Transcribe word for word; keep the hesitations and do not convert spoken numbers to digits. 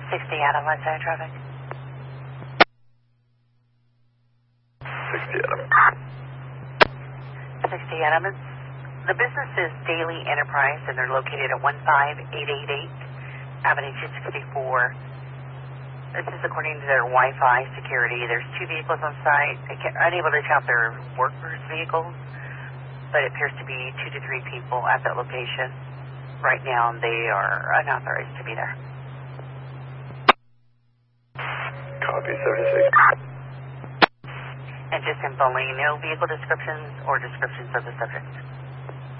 sixty Adam, west side traffic. sixty Adam. sixty Adam. It's, the business is Daily Enterprise, and they're located at one five eight eight eight Avenue two sixty-four. This is according to their Wi-Fi security. There's two vehicles on site. They can't, unable to count their workers' vehicles, but it appears to be two to three people at that location. Right now, they are unauthorized to be there. Copy, seventy-six. And just infoing, no vehicle descriptions or descriptions of the subject.